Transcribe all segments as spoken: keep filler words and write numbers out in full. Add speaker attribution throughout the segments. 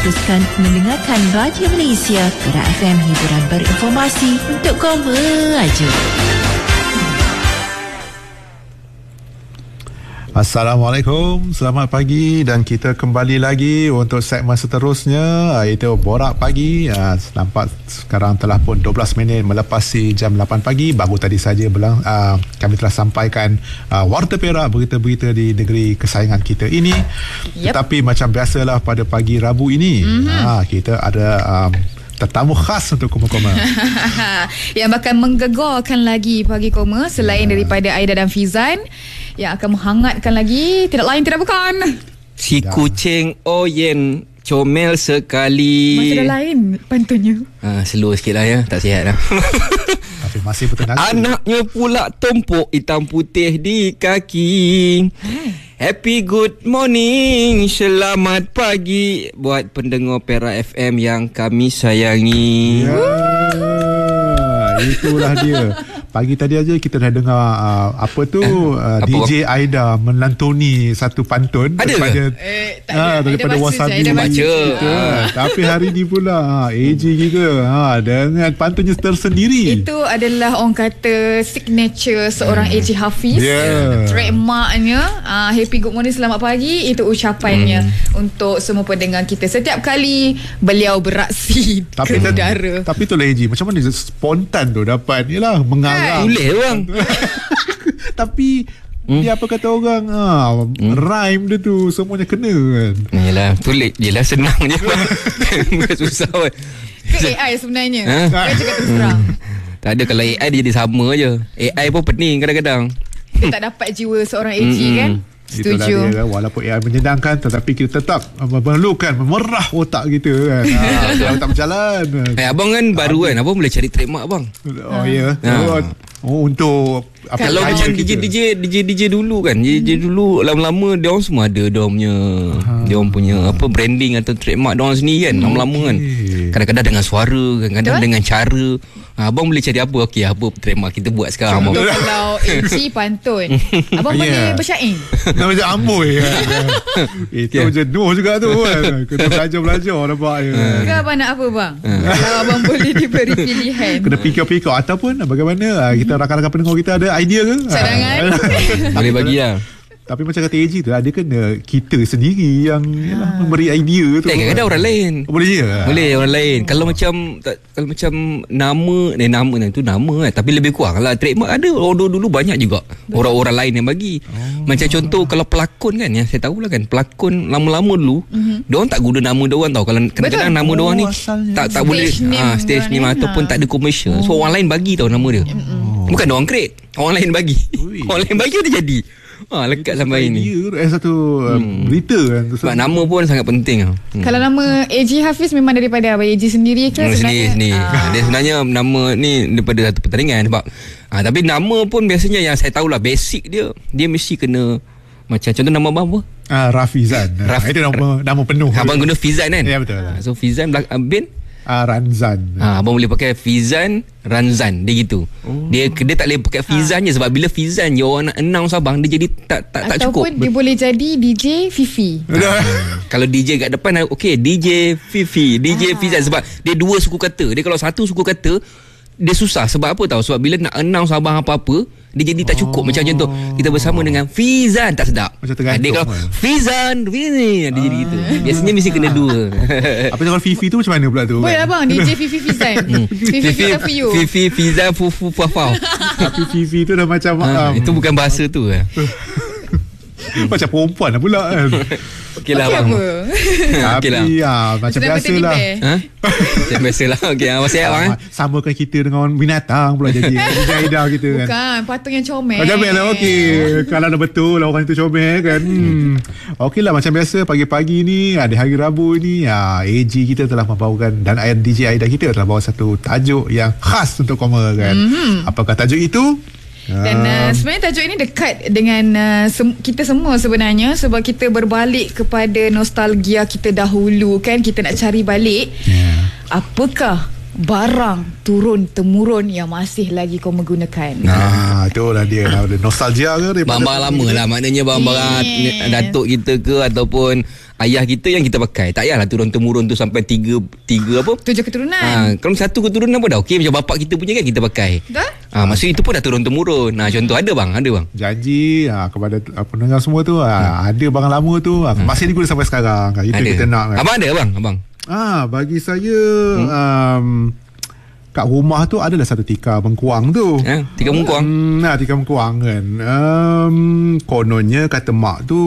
Speaker 1: teruskan mendengarkan Radio Malaysia, Era F M, hiburan berinformasi untuk koma aja.
Speaker 2: Assalamualaikum, selamat pagi dan kita kembali lagi untuk segmen seterusnya, iaitu Borak Pagi. uh, Nampak sekarang telah pun dua belas minit melepasi jam lapan pagi. Baru tadi saja belang, uh, kami telah sampaikan uh, Warta Perak, berita-berita di negeri kesayangan kita ini. Yep. Tetapi macam biasalah pada pagi Rabu ini, mm-hmm. uh, kita ada um, tetamu khas untuk Koma-Koma
Speaker 3: yang bakal menggegarkan lagi pagi Koma selain yeah. daripada Aida dan Fizan, yang akan menghangatkan lagi, tidak lain tidak bukan
Speaker 4: si kucing Oyen comel sekali.
Speaker 3: Masih ada lain pantunnya.
Speaker 4: Ah, slow sikit lah ya, tak sihat lah.
Speaker 2: Tapi masih bertenaga.
Speaker 4: Anaknya pula tumpuk hitam putih di kaki. Happy good morning, selamat pagi buat pendengar Perak F M yang kami sayangi.
Speaker 2: Ya, itulah dia. Pagi tadi aja kita dah dengar uh, apa tu uh, D J Aida melantuni satu pantun
Speaker 4: ada
Speaker 2: daripada
Speaker 3: eh, tak
Speaker 2: uh,
Speaker 3: ada.
Speaker 2: daripada
Speaker 3: Aida
Speaker 2: Wasabi
Speaker 3: Aida baca.
Speaker 2: kita.
Speaker 4: Ah.
Speaker 2: Tapi hari ni pula A G kita ha, dengan pantunnya tersendiri.
Speaker 3: Itu adalah orang kata signature seorang hmm. A J Hafiz.
Speaker 2: Yeah.
Speaker 3: Trademarknya uh, happy good morning, selamat pagi. Itu ucapannya hmm. untuk semua pendengar kita setiap kali beliau beraksi
Speaker 2: tapi
Speaker 3: ke udara.
Speaker 2: Tapi itulah A G, macam mana spontan tu dapat yalah mengarang.
Speaker 4: Boleh bang.
Speaker 2: Tapi hmm. dia apa kata orang ha, hmm. rhyme dia tu semuanya kena kan.
Speaker 4: Yelah, tulis yelah, senang je. Bukan susah kan.
Speaker 3: Ke A I sebenarnya.
Speaker 4: Ha?
Speaker 3: Saya cakap terus terang.
Speaker 4: Tak ada, kalau A I dia jadi sama je. A I pun pening kadang-kadang.
Speaker 3: Dia tak dapat jiwa seorang A G
Speaker 4: Mm-mm.
Speaker 3: kan.
Speaker 2: Itulah
Speaker 3: Setuju.
Speaker 2: dia kan. Walaupun A I menyenangkan, tetapi kita tetap memerlukan memerah otak kita kan. ha, Kalau tak berjalan.
Speaker 4: Eh, abang kan baru kan, abang boleh cari trademark abang.
Speaker 2: Oh ya yeah.
Speaker 4: Ha.
Speaker 2: oh, oh, untuk apa,
Speaker 4: Kalau macam D J
Speaker 2: kita.
Speaker 4: D J D J D J dulu kan, D J dulu lama-lama dia orang semua ada dia orang punya
Speaker 2: ha.
Speaker 4: dia orang punya apa branding atau trademark dia orang sendiri kan, lama-lama kan. Kadang-kadang dengan suara, kadang-kadang
Speaker 3: Betul?
Speaker 4: dengan cara. Ha, abang boleh cari apa, okey apa trademark kita buat sekarang abang.
Speaker 3: Contoh kalau A G pantun, abang boleh
Speaker 2: Yeah.
Speaker 3: bersyair.
Speaker 2: Nak macam amboi kan. Itu
Speaker 4: Yeah.
Speaker 2: jenuh juga tu kan. Kena belajar-belajar nampak ya.
Speaker 3: Ke abang nak apa bang? Kalau abang boleh diberi pilihan.
Speaker 2: Kena pikir-pikir ataupun bagaimana kita rakan-rakan pendengar kita ada idea ke?
Speaker 3: Cadangan.
Speaker 4: Boleh bagi lah.
Speaker 2: Tapi macam kata A G tu, dia kena kita sendiri yang yalah, memberi idea tu.
Speaker 4: Eh, kadang-kadang orang lain.
Speaker 2: Oh, boleh je?
Speaker 4: Boleh orang lain. Kalau macam tak, kalau macam nama eh nama tu nama kan, tapi lebih kurang lah trademark ada orang dulu banyak juga. Orang-orang lain yang bagi. Oh. Macam contoh kalau pelakon kan, yang saya tahulah kan, pelakon lama-lama dulu, mm-hmm. dia orang tak guna nama dia orang tau. Kalau kadang-kadang nama dia orang ni
Speaker 2: Oh, asalnya.
Speaker 4: tak tak
Speaker 3: Stage
Speaker 4: boleh
Speaker 3: name
Speaker 4: ah stage name
Speaker 3: dia
Speaker 4: ataupun
Speaker 3: ha.
Speaker 4: tak ada commercial. So orang lain bagi tau nama dia.
Speaker 3: Mm-mm.
Speaker 4: Bukan dia orang create, orang lain bagi.
Speaker 2: Ui.
Speaker 4: Orang lain bagi dia jadi. Ha, lekat sampai ini.
Speaker 2: Idea, eh, satu hmm. berita kan.
Speaker 4: Sebab nama pun sangat penting tau. Hmm.
Speaker 3: Kalau nama A G Hafiz memang daripada Abang A G sendiri ke?
Speaker 4: Hmm, sendiri, sendiri.
Speaker 3: Ah.
Speaker 4: Dia sebenarnya nama ni daripada satu pertandingan sebab ha, tapi nama pun biasanya yang saya tahulah basic dia, dia mesti kena macam contoh nama abang apa?
Speaker 2: Ah, Rafizan.
Speaker 4: Raf-
Speaker 2: Itu nama nama penuh.
Speaker 4: Abang guna Fizan kan?
Speaker 2: Ya betul.
Speaker 4: Ha, so Fizan belak- uh, bin
Speaker 2: Ah, Ranzan.
Speaker 4: ha, abang boleh pakai Fizan Ranzan, dia gitu. Oh. Dia dia tak boleh pakai Fizan je sebab bila Fizan je orang nak announce abang, dia jadi tak tak tak cukup.
Speaker 3: Ataupun dia boleh jadi D J Fifi.
Speaker 4: Kalau D J kat depan, okey D J Fifi, D J
Speaker 3: Ah.
Speaker 4: Fizan, sebab dia dua suku kata. Dia kalau satu suku kata dia susah. Sebab apa tahu? Sebab bila nak announce abang apa-apa, dia jadi tak cukup. Macam contoh kita bersama dengan Fizan, tak sedap.
Speaker 2: Macam tergantung.
Speaker 4: Dia kalau
Speaker 2: kan?
Speaker 4: Fizan Fizi, dia jadi gitu. Biasanya mesti kena dua.
Speaker 2: Apa kalau Fifi tu macam mana pula tu?
Speaker 3: Boleh
Speaker 2: kan?
Speaker 3: abang D J Fifi Fizan. Fifi Fizan for you.
Speaker 4: Fifi Fizan Fufu Fafau.
Speaker 2: Tapi Fifi tu dah macam
Speaker 4: Ha,
Speaker 2: um,
Speaker 4: itu bukan bahasa tu kan.
Speaker 2: macam perempuan lah pula kan.
Speaker 4: Okey lah
Speaker 3: Okey
Speaker 4: abang.
Speaker 3: apa?
Speaker 4: Okey lah.
Speaker 2: Tapi ya, macam
Speaker 3: Sedang
Speaker 2: biasa lah.
Speaker 3: berteddy bear.
Speaker 4: Ha? Macam biasalah. Okey, apa sihat abang eh?
Speaker 2: Samakan kita dengan binatang pula jadi. Jaida kita kan.
Speaker 3: Bukan, patung yang comel.
Speaker 2: Oh, comel lah, okey. Kalau dah betul lah orang itu comel kan. Hmm. Okey lah, macam biasa pagi-pagi ni, di hari Rabu ni, ya, A G kita telah membawakan dan D J Aida kita telah bawa satu tajuk yang khas untuk Koma kan. Mm-hmm. Apakah tajuk itu?
Speaker 3: Dan uh, sebenarnya tajuk ini dekat dengan uh, sem- kita semua sebenarnya, sebab kita berbalik kepada nostalgia kita dahulu kan. Kita nak cari balik,
Speaker 2: Yeah.
Speaker 3: apakah barang turun-temurun yang masih lagi kau menggunakan?
Speaker 2: Nah, itulah dia. Ada nostalgia ke daripada
Speaker 4: Barang-barang lama lah. Maknanya barang-barang
Speaker 3: Yeah.
Speaker 4: datuk kita ke ataupun ayah kita yang kita pakai. Tak payahlah turun-temurun tu sampai tiga tiga apa?
Speaker 3: Tujuh keturunan.
Speaker 4: Ha, kalau satu keturunan pun dah okey. Macam bapak kita punya kan kita pakai.
Speaker 3: Dah?
Speaker 4: Ha, maksud itu pun dah turun-temurun. Nah, contoh ada bang, ada bang.
Speaker 2: janji ha, kepada uh, pendengar semua tu ha, ada barang lama tu ha, masih diguna sampai sekarang kan. Itu
Speaker 4: Ada.
Speaker 2: kita nak kan.
Speaker 4: Abang ada abang, abang.
Speaker 2: Ah, bagi saya hmm. um, kat rumah tu adalah satu tikar mengkuang tu.
Speaker 4: Ha, tiga mengkuang.
Speaker 2: Hmm, nah, tikar mengkuang kan. Um, kononnya kata mak tu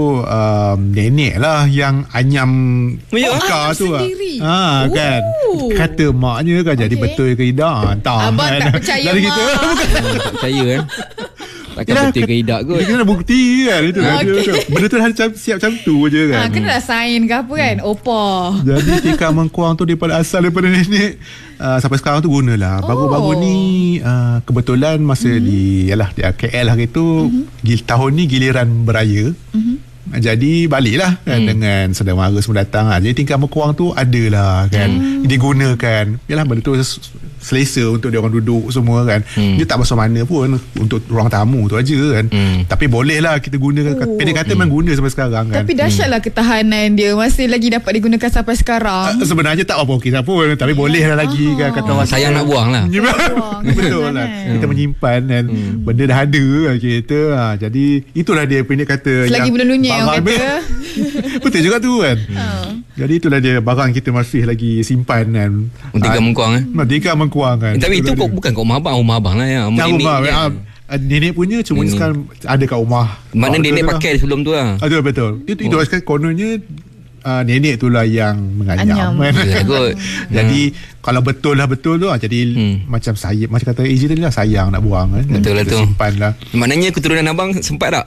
Speaker 2: um, nenek lah yang anyam
Speaker 4: Ya?
Speaker 2: tikar
Speaker 3: Ah,
Speaker 2: tu.
Speaker 3: sendiri?
Speaker 2: Ah, kan.
Speaker 3: Oh.
Speaker 2: Kata maknya kan jadi
Speaker 3: Okey.
Speaker 2: betul ke tidak? Entah.
Speaker 3: Abang
Speaker 2: kan.
Speaker 3: tak percaya,
Speaker 2: Dari
Speaker 3: Mak.
Speaker 2: kita.
Speaker 4: Ha, tak percaya kan. Takkan
Speaker 2: Yalah,
Speaker 4: betul ke tidak kot.
Speaker 2: Dia kena bukti kan. Itu kan.
Speaker 3: Okey.
Speaker 2: Dia, benda tu dah siap, siap macam tu je kan.
Speaker 3: Ha, kena dah sign ke apa kan? Opa.
Speaker 2: Jadi tikar mengkuang tu daripada asal daripada nenek uh, sampai sekarang tu gunalah. Baru-baru
Speaker 3: Oh.
Speaker 2: ni uh, kebetulan masa mm-hmm. di yalah di K L hari tu mm-hmm. gil, tahun ni giliran beraya. Mm-hmm. Jadi baliklah kan hmm. dengan saudara mara semua datang ha. Jadi tingkap mengkuang tu adalah kan hmm. digunakan. Yalah benda tu selesa untuk dia orang duduk semua kan. Hmm. Dia tak masuk mana pun untuk ruang tamu tu aja kan. Hmm. Tapi boleh lah kita gunakan. Oh. Pendek kata hmm. memang guna sampai sekarang kan.
Speaker 3: Tapi dahsyatlah hmm. ketahanan dia masih lagi dapat digunakan sampai sekarang.
Speaker 2: Uh, sebenarnya tak apa okey tak pun tapi boleh lah lagi kan kata orang
Speaker 4: Sayang nak buang lah.
Speaker 2: Betul lah. Kita menyimpan dan hmm. benda dah ada lah kita. Ha, jadi itulah dia pendek kata
Speaker 3: Selagi
Speaker 2: yang
Speaker 3: benda-benda yang
Speaker 2: barang-
Speaker 3: kata.
Speaker 2: Betul juga tu kan.
Speaker 3: Hmm.
Speaker 2: Jadi itulah dia barang kita masih lagi simpan kan.
Speaker 4: Tiga mengkuang eh.
Speaker 2: Ah, tiga mengkuang kan.
Speaker 4: Eh, tapi itu
Speaker 2: Itulah
Speaker 4: kok
Speaker 2: dia.
Speaker 4: bukan kat rumah abang, rumah abang lah ya.
Speaker 2: Tak
Speaker 4: Nenek
Speaker 2: rumah
Speaker 4: kan.
Speaker 2: ah, nenek punya cuma
Speaker 4: Nenek.
Speaker 2: sekarang ada kat rumah.
Speaker 4: Makna
Speaker 2: Ah,
Speaker 4: nenek
Speaker 2: betul
Speaker 4: pakai sebelum tu lah.
Speaker 2: lah. Ah, betul betul. Itu itu
Speaker 4: Oh.
Speaker 2: sekarang kononnya uh, nenek tu lah yang menganyam
Speaker 3: Anyam.
Speaker 2: kan.
Speaker 4: Ya, kot.
Speaker 2: Jadi kalau betul lah betul tu ah, jadi
Speaker 4: Hmm.
Speaker 2: macam saya macam kata A J tadi lah sayang nak buang kan.
Speaker 4: Betul lah
Speaker 2: Kita
Speaker 4: tu.
Speaker 2: simpan lah.
Speaker 4: Maknanya keturunan abang sempat tak?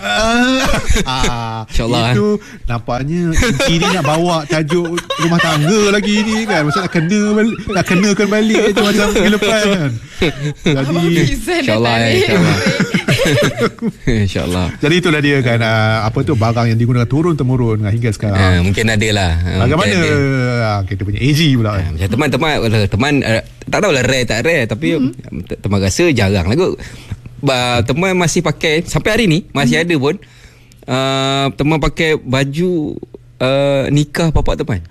Speaker 2: ah,
Speaker 4: InsyaAllah,
Speaker 2: itu nampaknya Inci ni nak bawa tajuk rumah tangga lagi ni kan. Macam nak kena balik, nak kenakan balik itu macam minggu lepas kan. Jadi
Speaker 4: InsyaAllah eh, InsyaAllah. InsyaAllah.
Speaker 2: jadi itulah dia kan uh, apa tu barang yang digunakan turun temurun uh, hingga sekarang.
Speaker 4: Ha, mungkin ada lah. Ha,
Speaker 2: Bagaimana
Speaker 4: mungkin ada.
Speaker 2: uh, kita punya A G pula
Speaker 4: Ha,
Speaker 2: kan.
Speaker 4: macam teman-teman teman uh, tak tahulah rare tak rare tapi mm-hmm. teman rasa jarang lah kot. Ba, teman masih pakai sampai hari ni masih mm-hmm. ada pun uh, teman pakai baju uh, nikah bapak teman.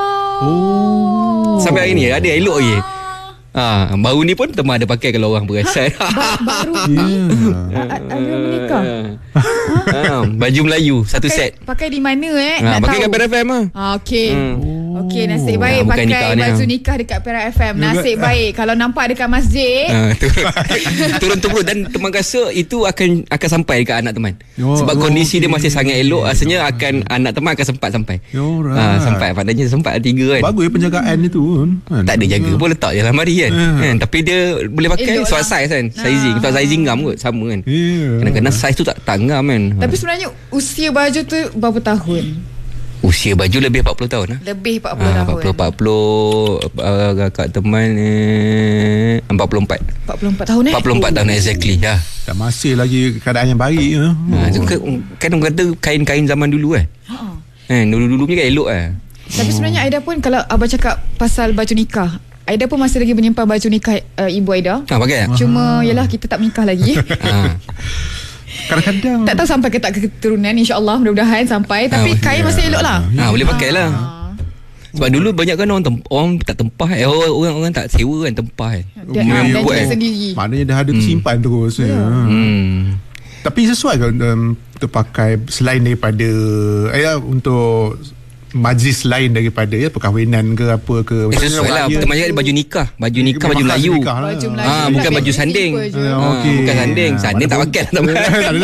Speaker 3: Oh.
Speaker 4: Sampai hari ni ada elok lagi. Ha, baru ni pun teman ada pakai kalau orang perasan.
Speaker 3: Ba- baru
Speaker 2: Ya.
Speaker 3: A- a- ada menikah.
Speaker 4: ha, baju Melayu satu set.
Speaker 3: Pakai di mana eh?
Speaker 4: Ha,
Speaker 3: nak
Speaker 4: pakai kat
Speaker 3: tahu.
Speaker 4: Perak F M lah.
Speaker 3: Ah, okey.
Speaker 4: Hmm.
Speaker 3: Okey, nasib baik
Speaker 4: Ah, bukan nikah
Speaker 3: pakai
Speaker 4: ni,
Speaker 3: baju
Speaker 4: ah.
Speaker 3: nikah dekat Perak F M. Nasib baik. Kalau nampak dekat masjid,
Speaker 4: Ha, tu. Turun-turun dan teman rasa itu akan akan sampai dekat anak teman.
Speaker 2: Oh,
Speaker 4: Sebab
Speaker 2: oh,
Speaker 4: kondisi dia
Speaker 2: okey.
Speaker 4: masih sangat elok, rasanya akan anak teman akan sempat sampai.
Speaker 2: Alright.
Speaker 4: Ha, sampai padanya sempat tiga kan.
Speaker 2: Bagus ya penjagaan itu kan.
Speaker 4: Tak ada jaga pun letak je lemari kan.
Speaker 2: Ya.
Speaker 4: kan. Tapi dia boleh pakai
Speaker 3: Elok
Speaker 4: sebab
Speaker 3: lah.
Speaker 4: size kan. Sizing. Sebab sizing gam kot sama kan.
Speaker 2: Ya.
Speaker 4: Kadang-kadang size tu tak tak ngam kan.
Speaker 3: tapi sebenarnya usia baju tu berapa tahun?
Speaker 4: Usia baju lebih empat puluh tahun lah.
Speaker 3: Lebih empat puluh
Speaker 4: Ah,
Speaker 3: tahun.
Speaker 4: empat puluh empat puluh uh, kakak teman eh, empat puluh empat
Speaker 3: empat puluh empat tahun eh?
Speaker 4: empat puluh empat tahun exactly ya.
Speaker 2: Tak masih lagi keadaan yang baik ya.
Speaker 4: Ha, tu kan, kan orang kata kain-kain zaman dulu kan.
Speaker 3: Ha.
Speaker 4: Eh, dulu-dulu punya kan elok kan.
Speaker 3: Tapi sebenarnya Aida pun kalau abang cakap pasal baju nikah, Aida pun masih lagi menyimpan baju nikah uh, ibu Aida.
Speaker 4: Ha, pakai tak?
Speaker 3: Cuma yalah kita tak menikah lagi.
Speaker 4: ha.
Speaker 2: Kadang-kadang
Speaker 3: Tak tahu sampai ke tak keturunan, insya-Allah mudah-mudahan sampai, tapi
Speaker 4: Ah,
Speaker 3: kain masih elok lah.
Speaker 4: ha, boleh pakai lah. Sebab dulu banyak kan orang tem- orang tak tempah eh. orang, orang orang tak sewa kan tempah kan.
Speaker 3: Dia,
Speaker 2: Memang
Speaker 3: ah, dan
Speaker 2: buat,
Speaker 3: dia
Speaker 2: eh.
Speaker 3: sendiri.
Speaker 2: maknanya dah ada tersimpan terus ya.
Speaker 4: Hmm.
Speaker 2: Tapi sesuai ke um, untuk pakai selain daripada eh, untuk majlis lain daripada ya perkahwinan ke apa ke.
Speaker 4: Eh, sesuai lah.
Speaker 2: Raya.
Speaker 4: Teman cakap baju nikah, baju nikah
Speaker 2: Memang
Speaker 4: baju
Speaker 2: khas
Speaker 4: Melayu.
Speaker 2: nikah lah.
Speaker 3: Baju Melayu.
Speaker 4: Ah, bukan
Speaker 3: Tapi
Speaker 4: baju
Speaker 3: simple
Speaker 4: sanding.
Speaker 3: je.
Speaker 2: Ah,
Speaker 4: Ah,
Speaker 2: okey.
Speaker 4: bukan sanding.
Speaker 2: Ah,
Speaker 4: Sanding tak
Speaker 2: mana
Speaker 4: pakai lah teman.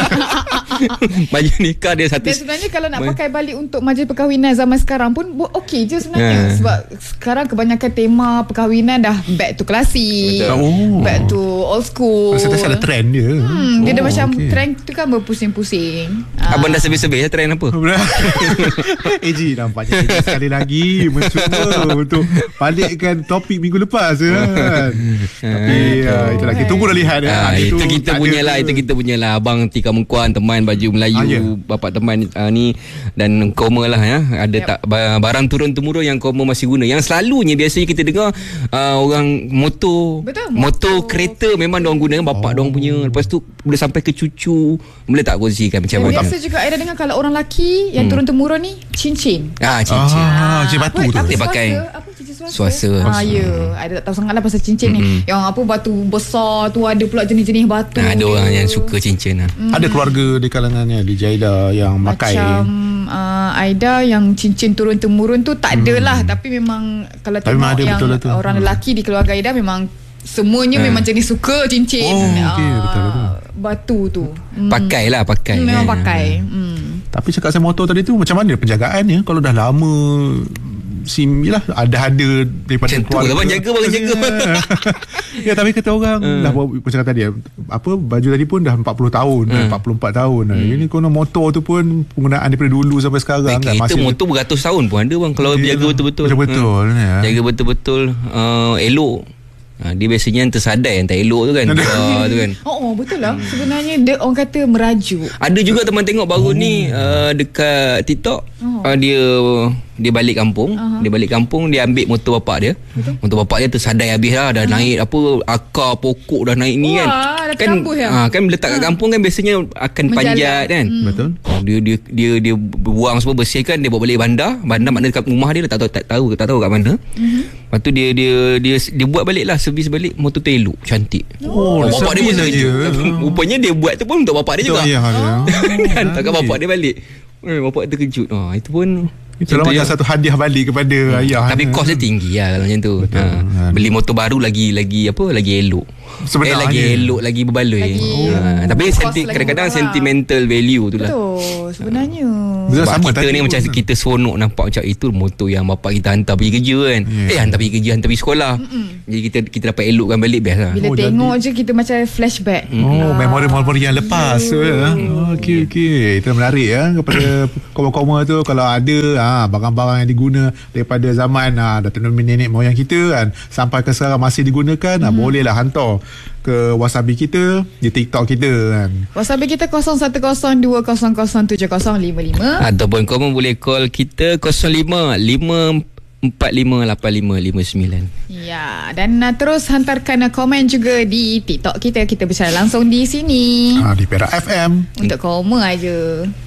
Speaker 4: Baju nikah dia satu.
Speaker 3: Dan sebenarnya kalau nak
Speaker 4: Ma-
Speaker 3: pakai balik untuk majlis perkahwinan zaman sekarang pun bu- okey je sebenarnya.
Speaker 4: Ya.
Speaker 3: Sebab sekarang kebanyakan tema perkahwinan dah back to klasik.
Speaker 4: Betul.
Speaker 2: Oh.
Speaker 3: Back to old school.
Speaker 2: Rasa ada trend dia.
Speaker 3: Hmm, dia dah
Speaker 2: Oh,
Speaker 3: macam
Speaker 2: okey.
Speaker 3: trend tu kan berpusing-pusing. Ah.
Speaker 4: Abang dah sebis-sebis ya trend apa?
Speaker 2: A J nampaknya A J sekali lagi mencuba untuk balikkan topik minggu lepas ya, kan. Tapi uh, itulah kita tunggu dah lihat ya.
Speaker 4: Ah, itu kita
Speaker 2: tak
Speaker 4: punya
Speaker 2: ada
Speaker 4: lah,
Speaker 2: ke.
Speaker 4: itu kita punya lah. Abang Tika Mengkuan teman baju Melayu,
Speaker 2: ah, yeah.
Speaker 4: bapak teman uh, ni dan koma lah ya. Ada
Speaker 3: Yep.
Speaker 4: tak barang turun-temurun yang koma masih guna. Yang selalunya biasanya kita dengar uh, orang motor,
Speaker 3: Betul,
Speaker 4: motor,
Speaker 3: motor,
Speaker 4: kereta memang diorang guna bapak oh. diorang punya. Lepas tu boleh sampai ke cucu. Boleh tak kongsikan macam
Speaker 3: Dan
Speaker 4: mana?
Speaker 3: biasa juga Aida dengar kalau orang lelaki yang
Speaker 4: Hmm.
Speaker 3: turun-temurun ni cincin.
Speaker 4: Ah, cincin.
Speaker 2: Ah, cincin batu
Speaker 3: apa,
Speaker 2: tu.
Speaker 3: apa
Speaker 4: Dia pakai
Speaker 3: swasta? Apa cincin swasta?
Speaker 4: swasta.
Speaker 3: Ah, ya. Aida tak tahu sangat lah pasal cincin
Speaker 4: Mm-mm.
Speaker 3: ni. Yang apa batu besar tu ada pula jenis-jenis batu.
Speaker 4: Nah, ada
Speaker 3: dia.
Speaker 4: orang yang suka cincin lah.
Speaker 2: Ada keluarga di kalangannya di Jaida yang makai.
Speaker 3: Macam uh, Aida yang cincin turun-temurun tu tak ada lah. Tapi memang kalau
Speaker 2: Tapi memang
Speaker 3: tengok
Speaker 2: ada
Speaker 3: yang
Speaker 2: betul lah tu.
Speaker 3: orang
Speaker 2: Hmm.
Speaker 3: lelaki di keluarga Aida memang semuanya
Speaker 4: Ha.
Speaker 3: memang jenis suka cincin.
Speaker 2: Oh, okey,
Speaker 3: Ah,
Speaker 2: betul lah tu.
Speaker 3: Batu tu. Hmm.
Speaker 4: Pakai lah, pakai.
Speaker 3: Hmm, memang
Speaker 4: kan.
Speaker 3: pakai. Hmm.
Speaker 2: Tapi cakap saya motor tadi tu macam mana penjagaannya kalau dah lama sim lah ada-ada daripada
Speaker 4: Macam tu lah, bang, jaga, bang, jaga.
Speaker 2: Ya, tapi kata orang
Speaker 4: Hmm.
Speaker 2: dah macam kata tadi apa baju tadi pun dah empat puluh tahun, dah
Speaker 4: Hmm.
Speaker 2: empat puluh empat tahun. Ini kono motor tu pun penggunaan daripada dulu sampai sekarang kan
Speaker 4: Kereta motor beratus tahun pun ada bang. Kalau
Speaker 2: Ya,
Speaker 4: jaga betul-betul.
Speaker 2: betul-betul,
Speaker 4: Hmm.
Speaker 2: ya.
Speaker 4: Jaga betul-betul uh, elok. Ha, dia biasanya yang tersadai yang tak elok tu kan. uh, tu kan.
Speaker 3: Oh, oh betul lah. Sebenarnya dia orang kata merajuk.
Speaker 4: Ada juga teman tengok baru oh. ni uh, dekat TikTok
Speaker 3: Oh.
Speaker 4: uh, dia dia balik kampung,
Speaker 3: Aha.
Speaker 4: dia balik kampung dia ambil motor bapak dia. Betul? Motor bapak dia tersadai habis lah, dah uh-huh. naik apa akar pokok dah naik ni.
Speaker 3: Wah,
Speaker 4: kan.
Speaker 3: dah
Speaker 4: Kan
Speaker 3: terhambus ya?
Speaker 4: uh, kan letak kat kampung kan biasanya akan
Speaker 3: Menjalan.
Speaker 4: panjat kan.
Speaker 3: Hmm.
Speaker 2: Betul.
Speaker 4: Oh, dia dia dia dia buang semua, bersihkan, dia bawa balik bandar. Bandar makna dekat rumah dia, dia tak tahu tak tahu tak tahu kat mana. Mm-hmm. Lepas tu dia dia dia dia buat balik lah, servis balik, motor tu elok, cantik.
Speaker 2: Oh, dia
Speaker 4: bapak dia pun
Speaker 2: servis
Speaker 4: terkejut.
Speaker 2: saja.
Speaker 4: Rupanya dia buat tu pun untuk bapak dia juga.
Speaker 2: Betul, ya, dia.
Speaker 4: Dan takkan bapak dia balik. Eh, bapak terkejut. Ah, itu pun
Speaker 2: Itulah macam satu hadiah balik kepada hmm. ayah.
Speaker 4: tapi kos dia tinggi lah kalau macam tu.
Speaker 2: Betul.
Speaker 4: Ha.
Speaker 2: Ha.
Speaker 4: Beli motor baru lagi lagi apa lagi elok.
Speaker 2: Sebenarnya.
Speaker 4: Eh, lagi elok, lagi berbaloi.
Speaker 3: Lagi-
Speaker 4: Ha. Tapi
Speaker 3: kos
Speaker 4: senti,
Speaker 3: lagi
Speaker 4: kadang-kadang
Speaker 3: murah.
Speaker 4: sentimental value tu lah.
Speaker 3: Betul. Sebenarnya.
Speaker 2: Betul.
Speaker 4: Sebab
Speaker 2: Sama
Speaker 4: kita
Speaker 2: tadi
Speaker 4: ni
Speaker 2: pun.
Speaker 4: macam kita seronok nampak macam itu motor yang bapak kita hantar pergi kerja kan.
Speaker 2: Yeah.
Speaker 4: Eh hantar pergi kerja, hantar pergi sekolah. Mm-mm. Jadi kita kita dapat elokkan balik best lah.
Speaker 3: Bila
Speaker 2: Oh,
Speaker 3: tengok je kita macam flashback.
Speaker 2: Oh, memori-memori yang lepas. Oh, okey okey. Itu menarik ya kepada kawan-kawan tu kalau ada ah barang-barang yang diguna daripada zaman ah datuk nenek moyang kita kan sampai ke sekarang masih digunakan, ah, bolehlah hantar ke WhatsApp kita di TikTok kita kan.
Speaker 3: WhatsApp kita kosong satu kosong dua kosong kosong tujuh kosong lima lima.
Speaker 4: Ataupun korang boleh call kita kosong lima lima empat lima lapan lima lima sembilan.
Speaker 3: Ya, dan uh, terus hantarkan uh, komen juga di TikTok kita. Kita bercara langsung di sini.
Speaker 2: Ah, di Perak F M.
Speaker 3: Untuk komen aja.